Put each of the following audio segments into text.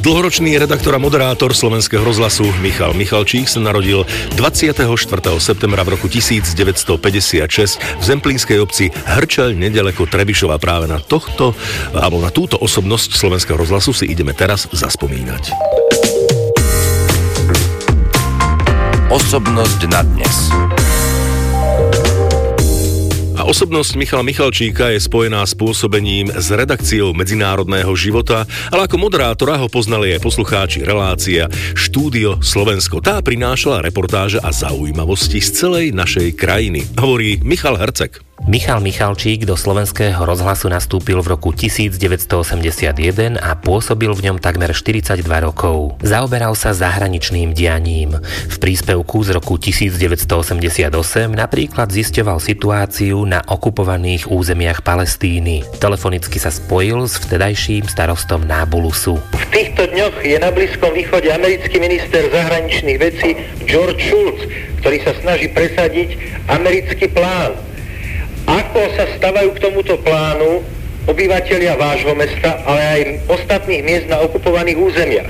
Dlhoročný redaktor a moderátor Slovenského rozhlasu Michal Michalčík sa narodil 24. septembra v roku 1956 v zemplínskej obci Hrčeľ nedaleko Trebišova. Práve na túto osobnosť Slovenského rozhlasu si ideme teraz zaspomínať. Osobnosť na dnes. A osobnosť Michala Michalčíka je spojená s pôsobením s redakciou Medzinárodného života, ale ako moderátora ho poznali aj poslucháči relácia Štúdio Slovensko. Tá prinášala reportáže a zaujímavosti z celej našej krajiny. Hovorí Michal Herceg. Michal Michalčík do Slovenského rozhlasu nastúpil v roku 1981 a pôsobil v ňom takmer 42 rokov. Zaoberal sa zahraničným dianím. V príspevku z roku 1988 napríklad zisťoval situáciu na okupovaných územiach Palestíny. Telefonicky sa spojil s vtedajším starostom Nábulusu. V týchto dňoch je na Blízkom východe americký minister zahraničných vecí George Shultz, ktorý sa snaží presadiť americký plán. Ako sa stavajú k tomuto plánu obyvatelia vášho mesta, ale aj ostatných miest na okupovaných územiach?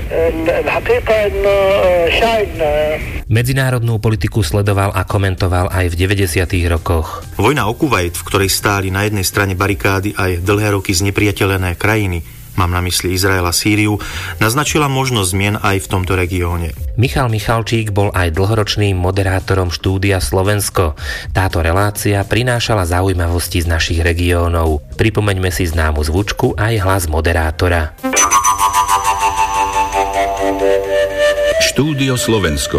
Medzinárodnú politiku sledoval a komentoval aj v 90. rokoch. Vojna o Kuvajt, v ktorej stáli na jednej strane barikády aj dlhé roky znepriateľené krajiny, mám na mysli Izrael a Sýriu, naznačila možnosť zmien aj v tomto regióne. Michal Michalčík bol aj dlhoročným moderátorom Štúdia Slovensko. Táto relácia prinášala zaujímavosti z našich regiónov. Pripomeňme si známu zvučku aj hlas moderátora. Štúdio Slovensko.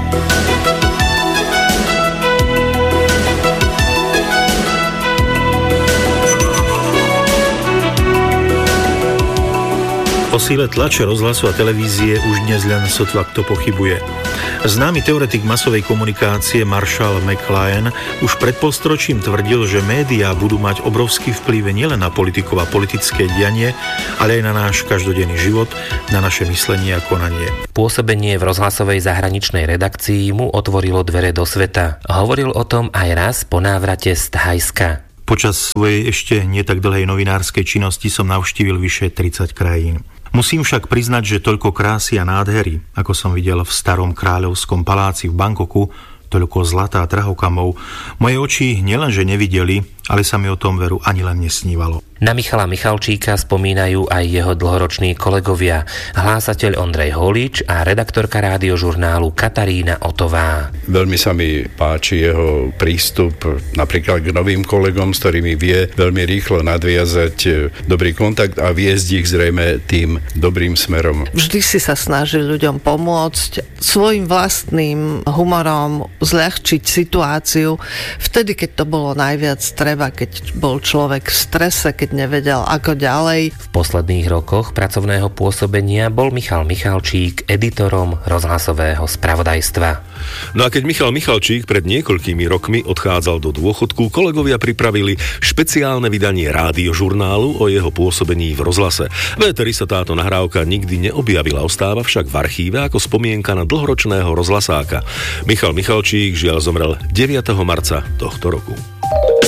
O síle tlače, rozhlasu a televízie už dnes len sotva kto pochybuje. Známy teoretik masovej komunikácie Marshall McLuhan už pred polstoročím tvrdil, že médiá budú mať obrovský vplyv nielen na politikov a politické dianie, ale aj na náš každodenný život, na naše myslenie a konanie. Pôsobenie v rozhlasovej zahraničnej redakcii mu otvorilo dvere do sveta. Hovoril o tom aj raz po návrate z Thajska. Počas svojej ešte nie tak dlhej novinárskej činnosti som navštívil vyše 30 krajín. Musím však priznať, že toľko krásy a nádhery, ako som videl v starom kráľovskom paláci v Bangkoku, toľko zlata a drahokamov, moje oči nielenže nevideli, ale sa mi o tom veru ani len nesnívalo. Na Michala Michalčíka spomínajú aj jeho dlhoroční kolegovia, hlásateľ Ondrej Holič a redaktorka rádiožurnálu Katarína Otová. Veľmi sa mi páči jeho prístup napríklad k novým kolegom, s ktorými vie veľmi rýchlo nadviazať dobrý kontakt a viesť ich zrejme tým dobrým smerom. Vždy si sa snažil ľuďom pomôcť svojim vlastným humorom zľahčiť situáciu vtedy, keď to bolo najviac treba, keď bol človek v strese, keď nevedel ako ďalej. V posledných rokoch pracovného pôsobenia bol Michal Michalčík editorom rozhlasového spravodajstva. No a keď Michal Michalčík pred niekoľkými rokmi odchádzal do dôchodku, kolegovia pripravili špeciálne vydanie rádiožurnálu o jeho pôsobení v rozhlase. V éteri sa táto nahrávka nikdy neobjavila, ostáva však v archíve ako spomienka na dlhoročného rozhlasáka. Michal Michalčík žiaľ zomrel 9. marca tohto roku.